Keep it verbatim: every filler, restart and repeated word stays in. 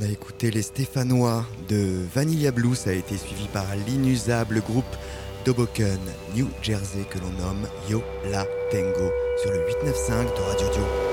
On a écouté les Stéphanois de Vanilla Blue, ça a été suivi par l'inusable groupe d'Hoboken, New Jersey, que l'on nomme Yo La Tengo, sur le huit neuf cinq de Radio Dio.